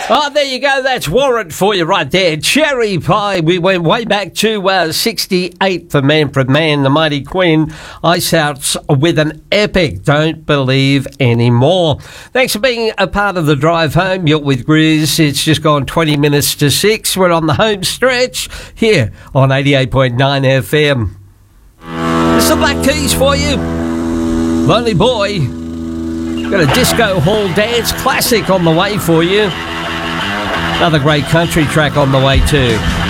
Oh, there you go. That's Warrant for you right there. Cherry Pie. We went way back to 68 for Manfred Mann, the Mighty Queen. Ice Outs with an epic Don't Believe Anymore. Thanks for being a part of the drive home. You're with Grizz. It's just gone 20 minutes to 6. We're on the home stretch here on 88.9 FM. It's the Black Keys for you. Lonely Boy. Got a disco hall dance classic on the way for you. Another great country track on the way too.